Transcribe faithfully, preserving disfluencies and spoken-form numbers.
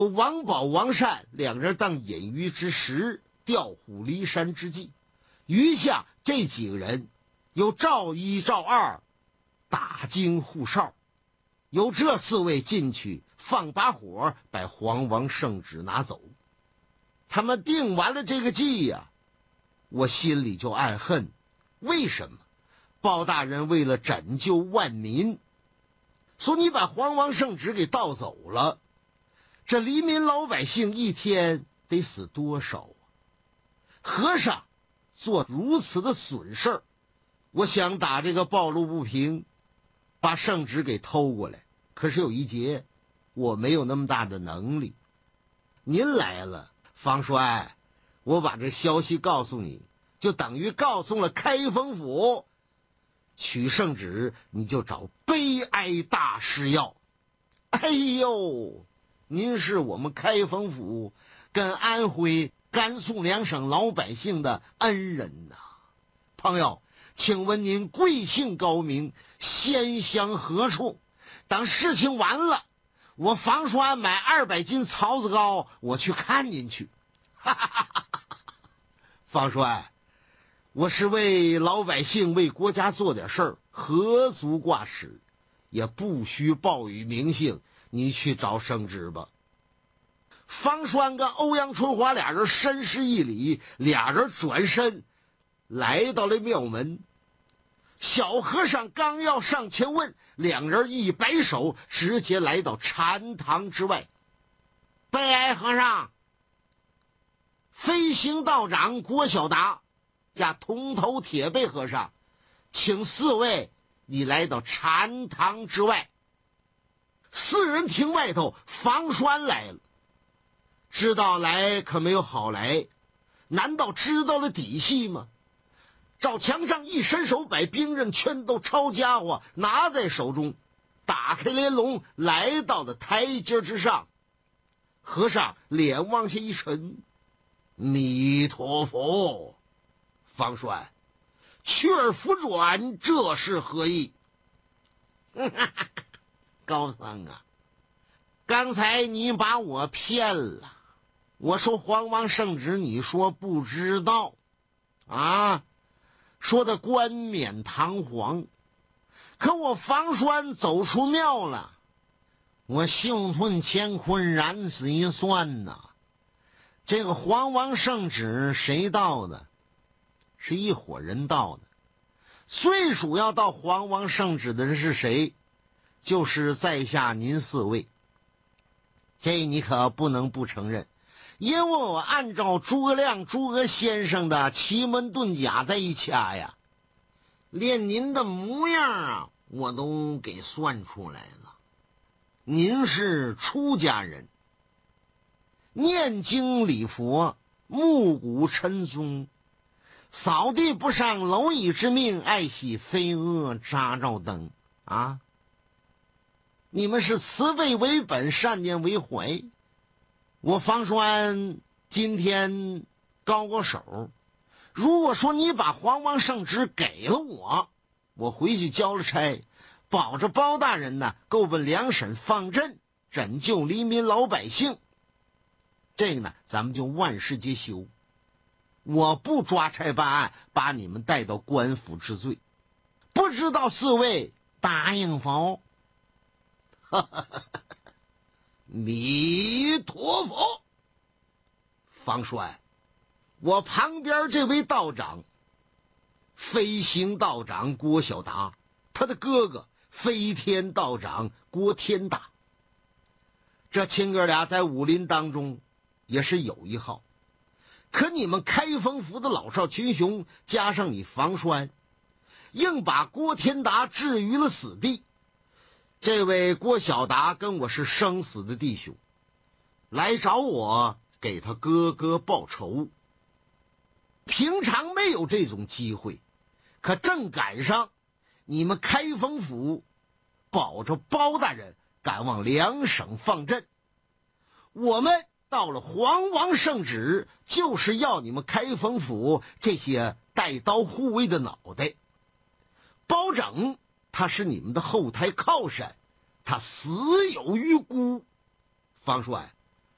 王宝、王善两人当隐于之时，调虎离山之计。余下这几个人，由赵一、赵二打惊护哨，由这四位进去放把火，把黄王圣旨拿走。他们定完了这个计呀、啊，我心里就暗恨。为什么？包大人为了拯救万民，说你把黄王圣旨给盗走了，这黎民老百姓一天得死多少啊？和尚做如此的损事儿，我想打这个暴露不平，把圣旨给偷过来。可是有一节，我没有那么大的能力。您来了，方帅，我把这消息告诉你，就等于告诉了开封府。取圣旨，你就找悲哀大师要。哎呦，您是我们开封府跟安徽、甘肃两省老百姓的恩人呐、啊，朋友，请问您贵姓高明，仙乡何处？等事情完了，我方栓买二百斤槽子糕，我去看您去。哈哈哈哈哈！方栓，我是为老百姓、为国家做点事儿，何足挂齿，也不需报与名姓。你去找圣旨吧。方栓跟欧阳春华俩人深施一礼，俩人转身来到了庙门。小和尚刚要上前问，两人一摆手，直接来到禅堂之外。悲哀和尚、飞行道长郭小达加铜头铁背和尚，请四位你来到禅堂之外。四人厅外头，方栓来了，知道来可没有好来，难道知道了底细吗？照墙上一伸手，把兵刃全都抄家伙拿在手中，打开帘笼，来到了台阶之上。和尚脸往下一沉，弥陀佛。方栓，去而复转，这是何意？高僧啊，刚才你把我骗了。我说黄王圣旨，你说不知道啊，说的冠冕堂皇。可我方栓走出庙了，我袖吞乾坤，燃死一算呐。这个黄王圣旨谁盗的？是一伙人盗的。最主要盗黄王圣旨的人是谁？就是在下您四位。这你可不能不承认，因为我按照诸葛亮诸葛先生的奇门遁甲在一掐呀，连您的模样啊我都给算出来了。您是出家人，念经礼佛，暮鼓晨钟，扫地不上蝼蚁之命，爱惜飞蛾扎照灯啊！你们是慈悲为本，善念为怀。我方栓今天高过手，如果说你把黄王圣旨给了我，我回去交了差，保着包大人呢，够奔两省放赈，拯救黎民老百姓。这个呢，咱们就万事皆休。我不抓差办案，把你们带到官府治罪。不知道四位答应否？弥陀佛。方栓，我旁边这位道长，飞行道长郭小达，他的哥哥飞天道长郭天大，这亲哥俩在武林当中也是有一号。可你们开封府的老少群雄，加上你方栓，硬把郭天达置于了死地。这位郭小达跟我是生死的弟兄，来找我给他哥哥报仇。平常没有这种机会，可正赶上你们开封府保着包大人赶往两省放赈，我们到了黄王圣旨，就是要你们开封府这些带刀护卫的脑袋。包拯他是你们的后台靠山，他死有余辜。方栓，